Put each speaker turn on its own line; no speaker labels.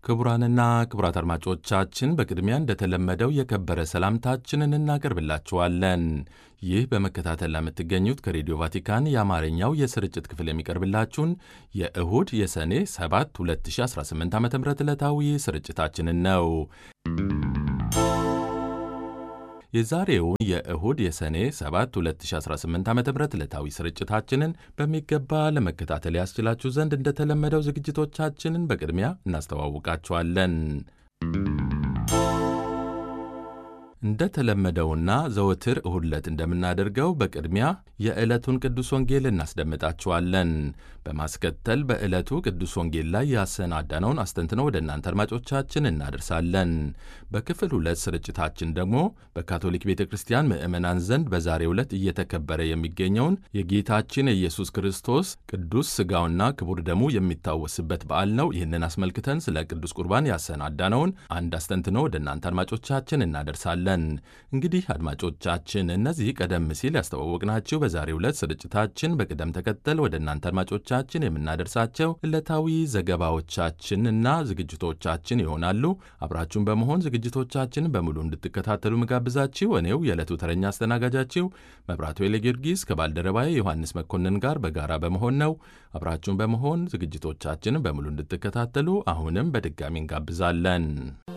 ክቡራንና ክቡራት አድማጮቻችን በቅድሚያ እንደተለመደው የከበረ ሰላምታችንን እናቀርብላችኋለን። ይህ በመከታተል ለምትገኙት ከሬዲዮ ቫቲካን የአማርኛው የስርጭት ክፍል የሚቀርብላችሁን የእሁድ የሰኔ 7 2018 ዓ ም ዕለታዊ ስርጭታችንን ነው። የዛሬውን የእሁድ የሰኔ 7 2018 ዓ ም ዕለታዊ ስርጭታችንን በሚገባ ለመከታተል ያስችላችሁ ዘንድ እንደተለመደው ዝግጅቶቻችንን በቅድሚያ እናስተዋውቃችኋለን። እንደተለመደውና ዘወትር እሁድ ዕለት እንደምናደርገው በቅድሚያ የዕለቱን ቅዱስ ወንጌል እናስደምጣችኋለን። በማስከተል በዕለቱ ቅዱስ ወንጌል ላይ ያሰናዳነውን አስተንትነው ወደ እናንተ አድማጮቻችን እናደርሳለን። በክፍል 2 ስርጭታችን ደግሞ በካቶሊክ ቤተ ክርስቲያን ምዕመናን ዘንድ በዛሬው ዕለት እየተከበረ የሚገኘውን የጌታችን የኢየሱስ ክርስቶስ ቅዱስ ሥጋውና ክቡር ደሙ የሚታወስበት በዓል ነው። ይህንን አስመልክተን ስለ ቅዱስ ቁርባን ያሰናዳነውን አንድ አስተንትነው ወደ እናንተ አድማጮቻችን እናደርሳለን። እንግዲህ አድማጮቻችን እነዚህ ቀደም ሲል ያስተዋወቅናችሁ በዛሬው ዕለት ስርጭታችን በቅደም ተከተል ወደ እናንተ አድማጮቻችን የምናደርሳቸው ዕለታዊ ዘገባዎቻችን እና ዝግጅቶቻችን ይሆናሉ። አብራችሁን በመሆን ዝግጅቶቻችን በሙሉ እንድትከታተሉ ምጋብዛችሁ እኔው የዕለቱ ተረኛ አስተናጋጃችሁ መብራቱ ጊዮርጊስ ከባልደረባዬ ዮሐንስ መኮንን ጋር በጋራ በመሆን ነው። አብራችሁን በመሆን ዝግጅቶቻችን በሙሉ እንድትከታተሉ አሁንም በድጋሚ እንጋብዛለን።